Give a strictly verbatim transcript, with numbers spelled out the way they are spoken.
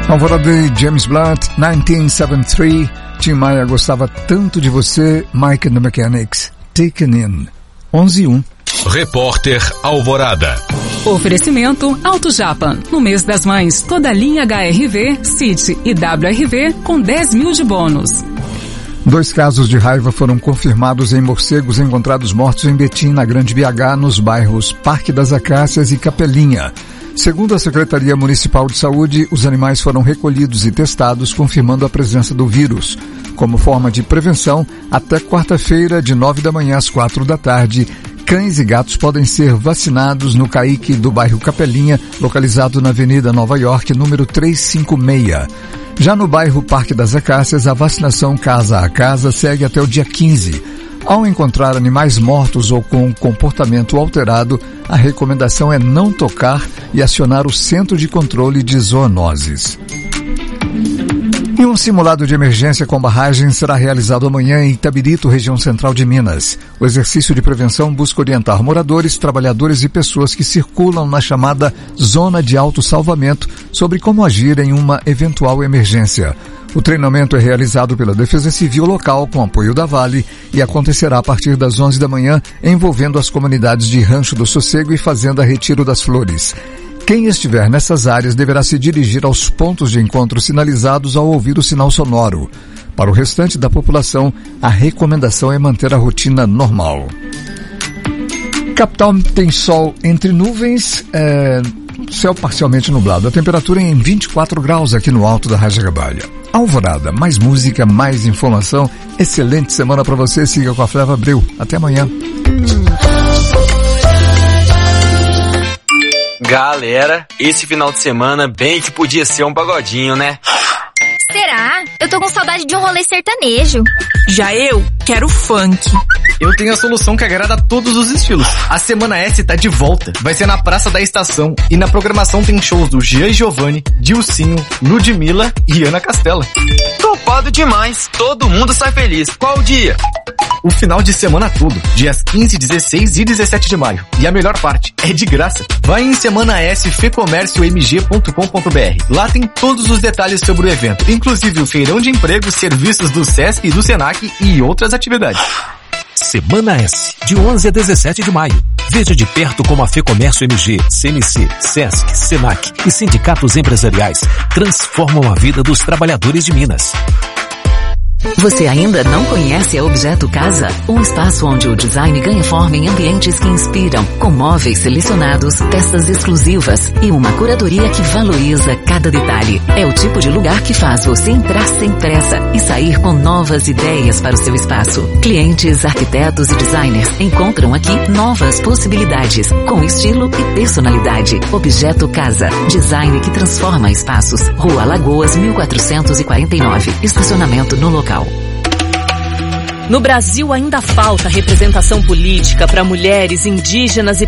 Alvorada de James Blunt, mil novecentos e setenta e três. Tim Maia gostava tanto de você. Mike and the Mechanics, Taken In. onze e um. Repórter Alvorada. Oferecimento Auto Japan. No mês das mães, toda a linha H R V, City e W R V com dez mil de bônus. Dois casos de raiva foram confirmados em morcegos encontrados mortos em Betim, na Grande B H, nos bairros Parque das Acácias e Capelinha. Segundo a Secretaria Municipal de Saúde, os animais foram recolhidos e testados, confirmando a presença do vírus. Como forma de prevenção, até quarta-feira, de nove da manhã às quatro da tarde, cães e gatos podem ser vacinados no C A I C do bairro Capelinha, localizado na Avenida Nova York, número trezentos e cinquenta e seis. Já no bairro Parque das Acácias, a vacinação casa a casa segue até o dia quinze. Ao encontrar animais mortos ou com comportamento alterado, a recomendação é não tocar e acionar o Centro de Controle de Zoonoses. E um simulado de emergência com barragem será realizado amanhã em Itabirito, região central de Minas. O exercício de prevenção busca orientar moradores, trabalhadores e pessoas que circulam na chamada Zona de Autossalvamento sobre como agir em uma eventual emergência. O treinamento é realizado pela Defesa Civil local com apoio da Vale e acontecerá a partir das onze da manhã, envolvendo as comunidades de Rancho do Sossego e Fazenda Retiro das Flores. Quem estiver nessas áreas deverá se dirigir aos pontos de encontro sinalizados ao ouvir o sinal sonoro. Para o restante da população, a recomendação é manter a rotina normal. Capital tem sol entre nuvens, é, céu parcialmente nublado. A temperatura é em vinte e quatro graus aqui no alto da Rajacabalha. Alvorada, mais música, mais informação. Excelente semana para você. Siga com a Flávia Abreu. Até amanhã. Galera, esse final de semana bem que podia ser um pagodinho, né? Será? Eu tô com saudade de um rolê sertanejo. Já eu quero funk. Eu tenho a solução que agrada a todos os estilos. A Semana S tá de volta. Vai ser na Praça da Estação e na programação tem shows do Jean Giovanni, Dilcinho, Ludmilla e Ana Castela. Topado demais. Todo mundo sai feliz. Qual o dia? O final de semana todo, dias quinze, dezesseis e dezessete de maio. E a melhor parte, é de graça. Vai em semana s fecomércio m g ponto com ponto b r. Lá tem todos os detalhes sobre o evento, inclusive o feirão de emprego, serviços do Sesc e do Senac e outras atividades. Semana S, de onze a dezessete de maio. Veja de perto como a Fecomércio M G, C M C, Sesc, Senac e sindicatos empresariais transformam a vida dos trabalhadores de Minas. Você ainda não conhece a Objeto Casa? Um espaço onde o design ganha forma em ambientes que inspiram, com móveis selecionados, peças exclusivas e uma curadoria que valoriza cada detalhe. É o tipo de lugar que faz você entrar sem pressa e sair com novas ideias para o seu espaço. Clientes, arquitetos e designers encontram aqui novas possibilidades, com estilo e personalidade. Objeto Casa, design que transforma espaços. Rua Lagoas, mil quatrocentos e quarenta e nove, estacionamento no local. No Brasil ainda falta representação política para mulheres indígenas e